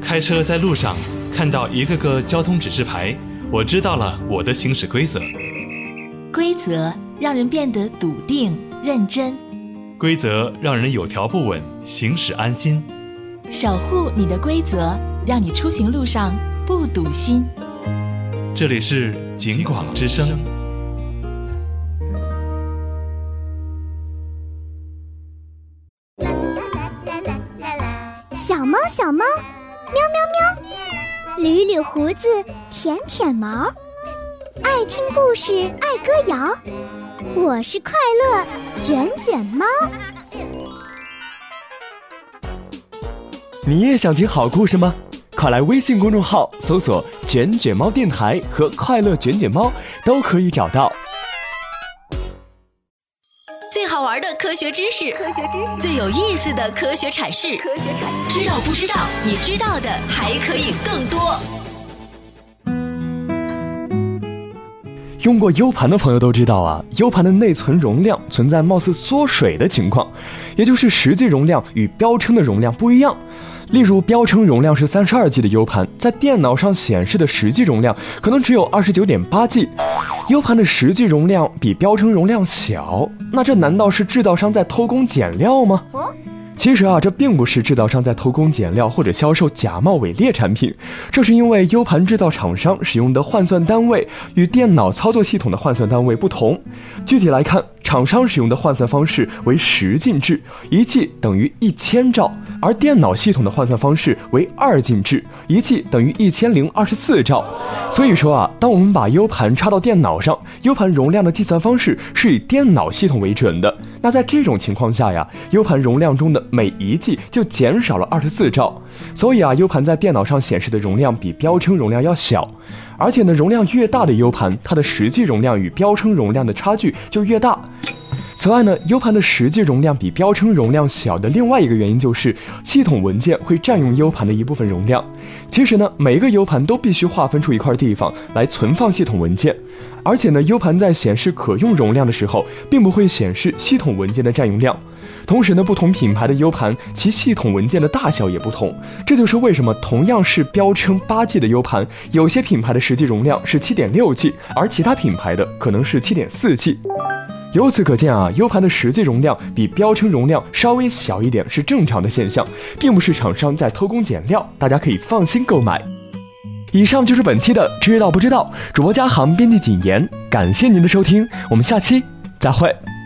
开车在路上看到一个个交通指示牌，我知道了我的行驶规则。 规则让人变得笃定认真， 规则让人有条不紊，行驶安心。 守护你的规则，让你出行路上不堵心。 这里是警广之声。 小猫小猫，喵喵喵，捋捋胡子，舔舔毛，爱听故事，爱歌谣。我是快乐卷卷猫。 你也想听好故事吗？快来微信公众号搜索卷卷猫电台和快乐卷卷猫，都可以找到。 最好玩的科学知识，最有意思的科学阐释，知道不知道？你知道的还可以更多。 用过 U 盘的朋友都知道啊，U 盘的内存容量存在貌似缩水的情况，也就是实际容量与标称的容量不一样。例如标称容量是32G 的 U 盘，在电脑上显示的实际容量可能只有29.8G。U 盘的实际容量比标称容量小，那这难道是制造商在偷工减料吗？其实啊，这并不是制造商在偷工减料或者销售假冒伪劣产品，这是因为 U 盘制造厂商使用的换算单位与电脑操作系统的换算单位不同。具体来看，厂商使用的换算方式为10进制，1 G 等于1000兆，而电脑系统的换算方式为2进制，1 G 等于1024兆。所以说啊，当我们把 U 盘插到电脑上， U 盘容量的计算方式是以电脑系统为准的。那在这种情况下呀， U 盘容量中的每1 G 就减少了24兆。所以啊， U 盘在电脑上显示的容量比标称容量要小。而且呢，容量越大的 U 盘，它的实际容量与标称容量的差距就越大。此外呢， U 盘的实际容量比标称容量小的另外一个原因就是系统文件会占用 U 盘的一部分容量。其实呢，每一个 U 盘都必须划分出一块地方来存放系统文件，而且呢， U 盘在显示可用容量的时候，并不会显示系统文件的占用量。同时呢，不同品牌的 U 盘其系统文件的大小也不同，这就是为什么同样是标称8G 的 U 盘，有些品牌的实际容量是 7.6G， 而其他品牌的可能是 7.4G。由此可见啊， U 盘的实际容量比标称容量稍微小一点是正常的现象，并不是厂商在偷工减料，大家可以放心购买。以上就是本期的知道不知道，主播嘉航，编辑谨言，感谢您的收听，我们下期再会。